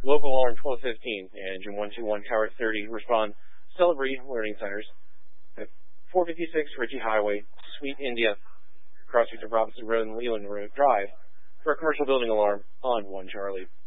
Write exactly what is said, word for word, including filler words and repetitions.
Local alarm twelve fifteen, engine one two one, tower thirty, respond, Celebrate Learning Centers at four fifty-six Ritchie Highway, Suite India, crossing to Robinson Road and Leland Road Drive, for a commercial building alarm on one Charlie.